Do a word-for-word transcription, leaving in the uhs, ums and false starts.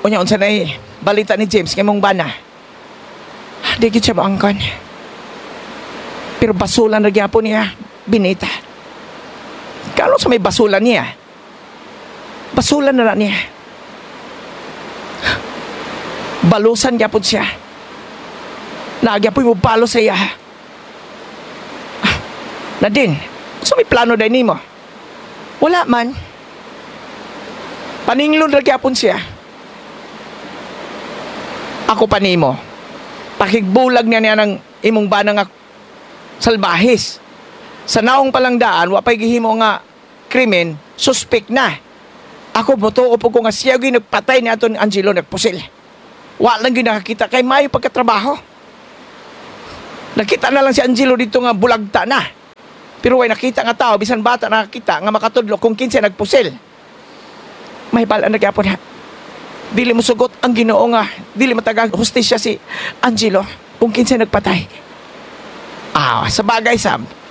Unya unsa na eh, balita ni James kay mong bana. Di gid siya maangkan. Pero basulan na gyapon niya, binita. Kano sa may basulan niya? Basulan na na niya. Balusan gyapon siya. Nagyapoy mo palo sa iya. Nadine, so may plano dahil nimo? Wala man. Paninglon na gyapon siya. Ako pa nimo. Pakigbulag niya niya ng imong banang nga salbahis. Sa naong palang daan, wapay gihimo nga krimen, suspect na. Ako buto po ko nga siya yung nagpatay ni aton Angelo nagpusil. Wala lang yung nakakita kay mayo pagkatrabaho. Nakita na lang si Angelo dito nga bulagta na. Pero way nakita nga tao, bisan bata nakakita nga makatudlo kung kinsa nagpusil. May bala na gyapon ha. Dili mo sugot ang Ginoo nga, dili matagang hustisya si Angelo kung kinsa nagpatay. Ah, sa bagay Sam,